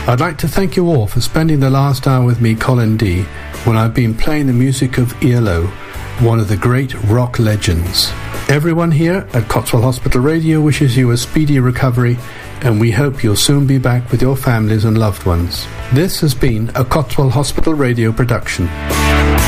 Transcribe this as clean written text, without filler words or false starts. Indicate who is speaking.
Speaker 1: I'd like to thank you all for spending the last hour with me, Colin D, when I've been playing the music of ELO, one of the great rock legends. Everyone here at Cotswold Hospital Radio wishes you a speedy recovery, and we hope you'll soon be back with your families and loved ones. This has been a Cotswold Hospital Radio production.